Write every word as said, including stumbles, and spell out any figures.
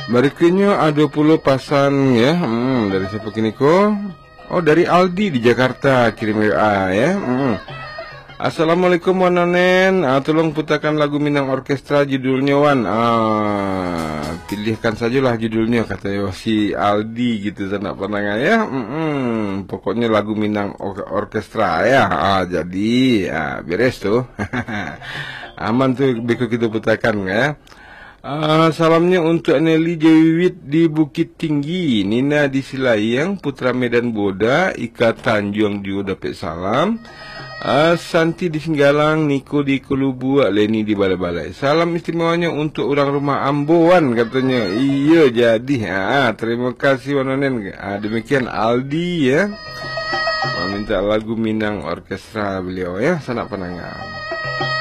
Berikutnya A dua puluh pasang ya. Hmm, dari siapa kini ko? Oh, dari Aldi di Jakarta kirim W A ya. Hmm. Assalamualaikum Wanonen, ah, tolong putarkan lagu Minang Orkestra judulnya Wan. Ah, pilihkan sajalah judulnya kata si Aldi gitu sana pandangan ya. Mm-mm, pokoknya lagu Minang Or- Orkestra ya. Ah, jadi ah, beres tuh. Aman tuh beko kita putarkan ya. Ah, salamnya untuk Nelly Jewiwit di Bukit Tinggi, Nina di Silayang, Putra Medan Boda, Ika Tanjung juga dapat salam. Ah, Santi di Singgalang, Niko di Kulubu, Leni di Balai-Balai. Salam istimewanya untuk orang rumah Amboan katanya. Iya jadi. Ah, terima kasih Wanonen. Ah, demikian Aldi ya. Meminta lagu Minang Orkestra beliau ya, sanak penangan.